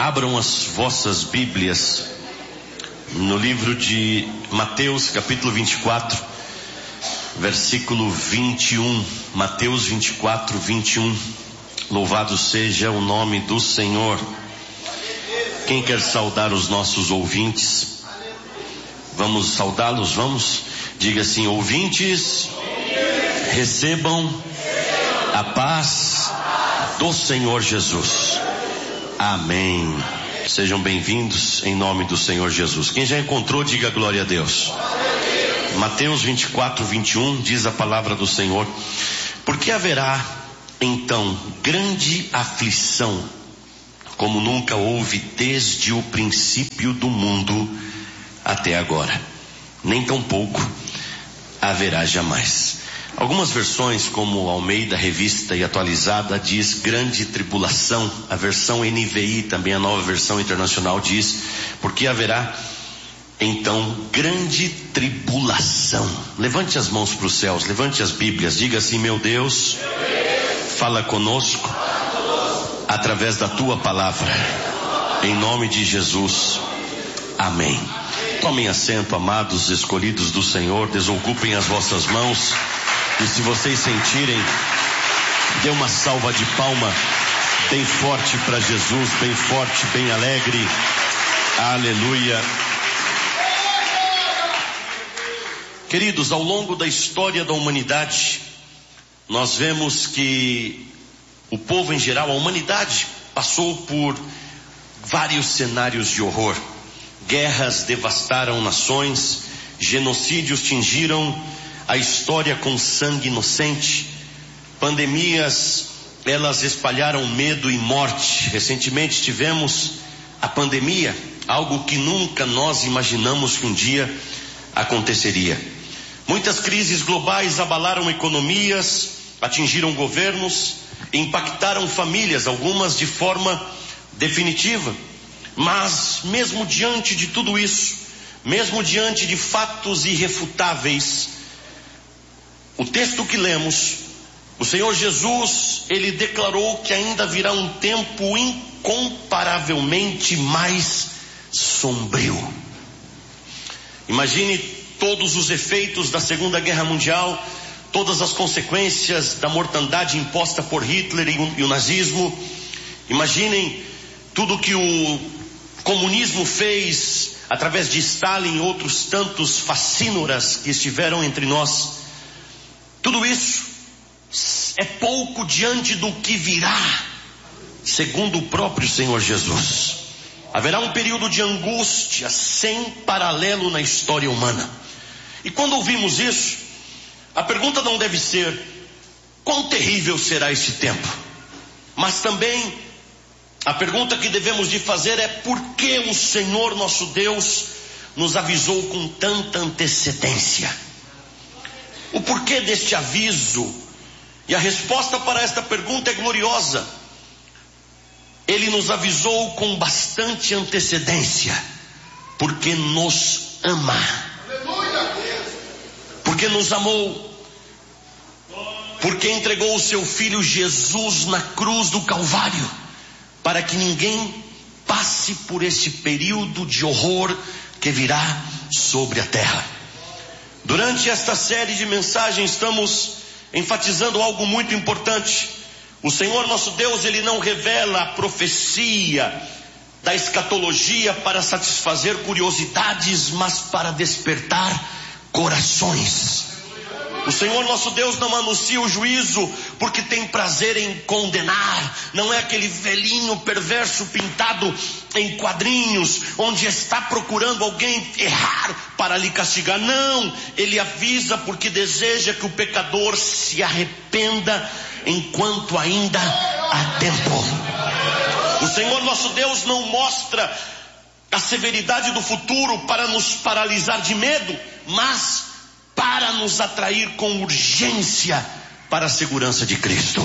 Abram as vossas Bíblias no livro de Mateus, capítulo 24, versículo 21. Mateus 24, 21. Louvado seja o nome do Senhor. Quem quer saudar os nossos ouvintes? Vamos saudá-los, vamos? Diga assim: ouvintes, recebam a paz do Senhor Jesus. Amém. Sejam bem-vindos em nome do Senhor Jesus. Quem já encontrou, diga glória a Deus. Mateus 24, 21 diz a palavra do Senhor: porque haverá então grande aflição, como nunca houve desde o princípio do mundo até agora, nem tampouco haverá jamais. Algumas versões, como Almeida Revista e Atualizada, diz grande tribulação. A versão NVI, também a Nova Versão Internacional, diz porque haverá então grande tribulação. Levante as mãos para os céus, levante as Bíblias, diga assim: meu Deus, fala conosco através da tua palavra, em nome de Jesus. Amém. Tomem assento, amados escolhidos do Senhor, desocupem as vossas mãos. E se vocês sentirem, dê uma salva de palma bem forte para Jesus, bem forte, bem alegre. Aleluia. Queridos, ao longo da história da humanidade, nós vemos que o povo em geral, a humanidade, passou por vários cenários de horror. Guerras devastaram nações, genocídios tingiram a história com sangue inocente, pandemias, elas espalharam medo e morte. Recentemente tivemos a pandemia, algo que nunca nós imaginamos que um dia aconteceria. Muitas crises globais abalaram economias, atingiram governos, impactaram famílias, algumas de forma definitiva. Mas mesmo diante de tudo isso, mesmo diante de fatos irrefutáveis, o texto que lemos, o Senhor Jesus, ele declarou que ainda virá um tempo incomparavelmente mais sombrio. Imagine todos os efeitos da Segunda Guerra Mundial, todas as consequências da mortandade imposta por Hitler e o nazismo. Imaginem tudo que o comunismo fez através de Stalin e outros tantos facínoras que estiveram entre nós. Tudo isso é pouco diante do que virá, segundo o próprio Senhor Jesus. Haverá um período de angústia sem paralelo na história humana. E quando ouvimos isso, a pergunta não deve ser quão terrível será esse tempo, mas também a pergunta que devemos de fazer é por que o Senhor nosso Deus nos avisou com tanta antecedência? O porquê deste aviso? E a resposta para esta pergunta é gloriosa. Ele nos avisou com bastante antecedência, porque nos ama, porque nos amou, porque entregou o seu Filho Jesus na cruz do Calvário, para que ninguém passe por esse período de horror que virá sobre a terra. Durante esta série de mensagens estamos enfatizando algo muito importante. O Senhor nosso Deus, ele não revela a profecia da escatologia para satisfazer curiosidades, mas para despertar corações. O Senhor nosso Deus não anuncia o juízo porque tem prazer em condenar. Não é aquele velhinho perverso pintado em quadrinhos, onde está procurando alguém errar para lhe castigar. Não, ele avisa porque deseja que o pecador se arrependa enquanto ainda há tempo. O Senhor nosso Deus não mostra a severidade do futuro para nos paralisar de medo, mas para nos atrair com urgência para a segurança de Cristo.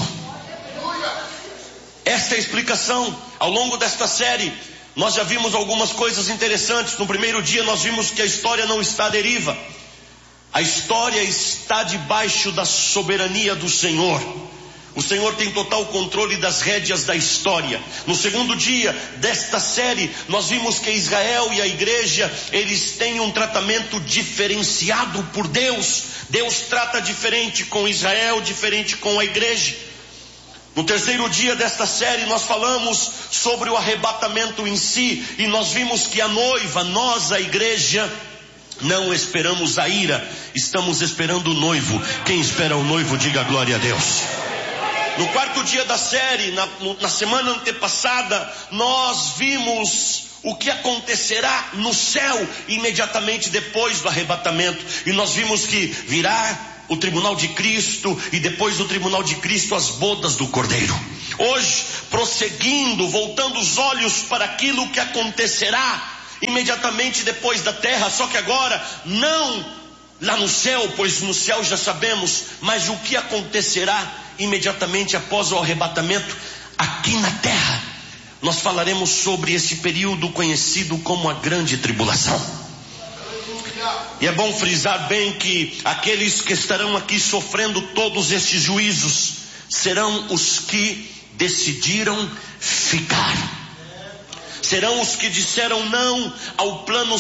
Esta é a explicação. Ao longo desta série, nós já vimos algumas coisas interessantes. No primeiro dia nós vimos que a história não está à deriva. A história está debaixo da soberania do Senhor. O Senhor tem total controle das rédeas da história. No segundo dia desta série, nós vimos que Israel e a igreja, eles têm um tratamento diferenciado por Deus. Deus trata diferente com Israel, diferente com a igreja. No terceiro dia desta série, nós falamos sobre o arrebatamento em si, e nós vimos que a noiva, nós, a igreja, não esperamos a ira, estamos esperando o noivo. Quem espera o noivo, diga glória a Deus. No quarto dia da série, na semana antepassada, nós vimos o que acontecerá no céu imediatamente depois do arrebatamento. E nós vimos que virá o tribunal de Cristo, e depois do tribunal de Cristo as bodas do Cordeiro. Hoje, prosseguindo, voltando os olhos para aquilo que acontecerá imediatamente depois da terra, só que agora não lá no céu, pois no céu já sabemos, mas o que acontecerá imediatamente após o arrebatamento aqui na terra. Nós falaremos sobre esse período conhecido como a grande tribulação. E é bom frisar bem que aqueles que estarão aqui sofrendo todos estes juízos serão os que decidiram ficar. Serão os que disseram não ao plano